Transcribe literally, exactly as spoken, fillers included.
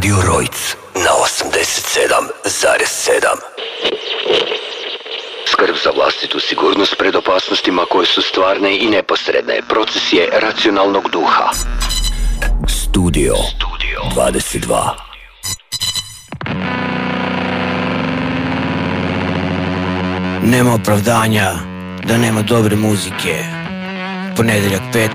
Radio Rojc na osamdeset sedam zarez sedam. Skrb za vlastitu sigurnost pred opasnostima koje su stvarne i neposredne. Proces je racionalnog duha. Studio, Studio dvadeset dva. Nema opravdanja da nema dobre muzike. Ponedeljak, pet